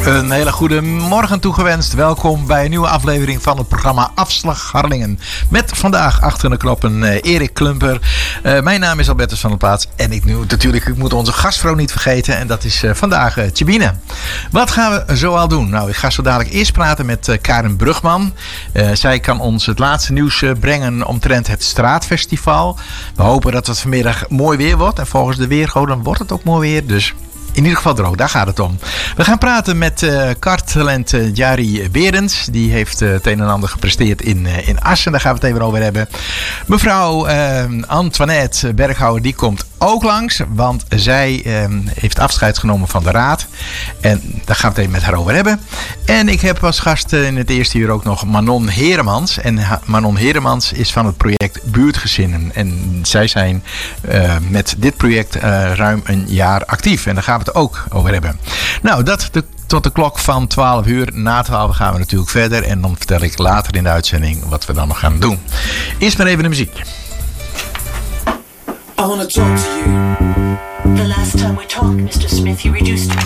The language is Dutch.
Een hele goede morgen toegewenst. Welkom bij een nieuwe aflevering van het programma Afslag Harlingen. Met vandaag achter de knoppen Erik Klumper. Mijn naam is Albertus van der Plaats. En ik moet onze gastvrouw niet vergeten. En dat is vandaag Tjibine. Wat gaan we zoal doen? Nou, ik ga zo dadelijk eerst praten met Karen Brugman. Zij kan ons het laatste nieuws brengen omtrent het Straatfestival. We hopen dat het vanmiddag mooi weer wordt. En volgens de weergoden wordt het ook mooi weer. Dus in ieder geval droog, daar gaat het om. We gaan praten met karttalent Jari Berends. Die heeft het een en ander gepresteerd in Assen. Daar gaan we het even over hebben. Mevrouw Antoinette Berghouwer, die komt ook langs. Want zij heeft afscheid genomen van de raad. En daar gaan we het even met haar over hebben. En ik heb als gast in het eerste uur ook nog Manon Heremans. En Manon Heremans is van het project Buurtgezinnen. En zij zijn met dit project ruim een jaar actief. En daar gaan we het ook over hebben. Nou, tot de klok van 12 uur. Na 12 gaan we natuurlijk verder. En dan vertel ik later in de uitzending wat we dan nog gaan doen. Eerst maar even de muziek. I wanna talk to you. The last time we talked, Mr. Smith, you reduced